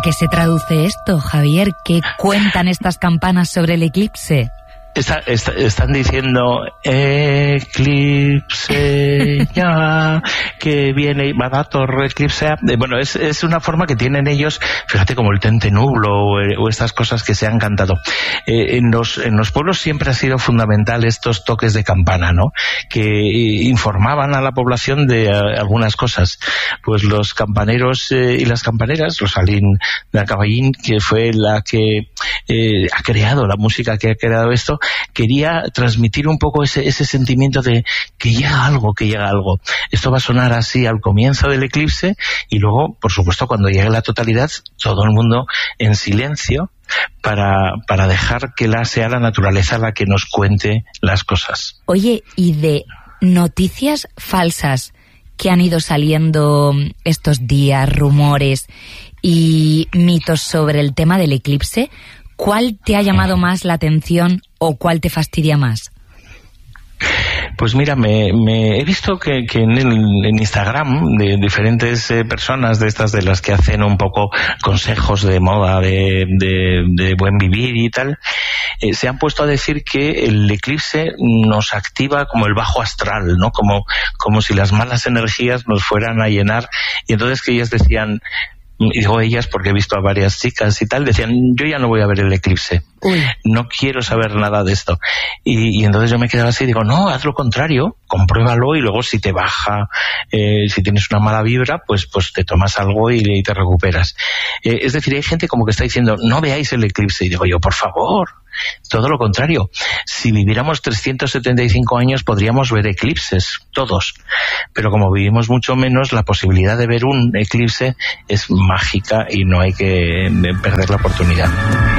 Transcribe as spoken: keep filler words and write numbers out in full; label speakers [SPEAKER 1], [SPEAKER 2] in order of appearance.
[SPEAKER 1] qué se traduce esto, Javier? ¿Qué cuentan estas campanas sobre el eclipse?
[SPEAKER 2] Está, está, están diciendo eclipse ya, que viene, va a torre, eclipse. Bueno, es, es una forma que tienen ellos, fíjate, como el tente nublo o, o estas cosas que se han cantado. Eh, en, los, en los pueblos siempre ha sido fundamental estos toques de campana, ¿no? Que informaban a la población de uh, algunas cosas. Pues los campaneros eh, y las campaneras, Rosalín de Caballín, que fue la que eh, ha creado la música que ha creado esto, quería transmitir un poco ese, ese sentimiento de que llega algo, que llega algo. Esto va a sonar así al comienzo del eclipse y luego, por supuesto, cuando llegue la totalidad, todo el mundo en silencio para, para dejar que la, sea la naturaleza la que nos cuente las cosas.
[SPEAKER 1] Oye, y de noticias falsas que han ido saliendo estos días, rumores y mitos sobre el tema del eclipse, ¿cuál te ha llamado más la atención o cuál te fastidia más?
[SPEAKER 2] Pues mira, me, me he visto que, que en, el, en Instagram de diferentes eh, personas de estas de las que hacen un poco consejos de moda, de, de, de buen vivir y tal, eh, se han puesto a decir que el eclipse nos activa como el bajo astral, ¿no? Como, como si las malas energías nos fueran a llenar, y entonces que ellas decían, y digo ellas porque he visto a varias chicas y tal, decían, yo ya no voy a ver el eclipse. Uy. No quiero saber nada de esto. Y, y entonces yo me quedaba así y digo, no, haz lo contrario, compruébalo y luego si te baja, eh, si tienes una mala vibra, pues pues te tomas algo y, y te recuperas. Eh, es decir, hay gente como que está diciendo, no veáis el eclipse. Y digo yo, por favor, todo lo contrario. Si viviéramos trescientos setenta y cinco años podríamos ver eclipses, todos. Pero como vivimos mucho menos, la posibilidad de ver un eclipse es mágica y no hay que perder la oportunidad.